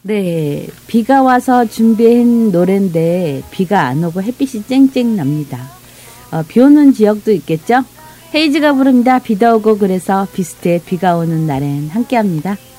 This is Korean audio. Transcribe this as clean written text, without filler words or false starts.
네, 비가 와서 준비한 노래인데 비가 안 오고 햇빛이 쨍쨍 납니다. 비 오는 지역도 있겠죠? 헤이즈가 부릅니다. 비도 오고 그래서 비스트의 비가 오는 날엔 함께합니다.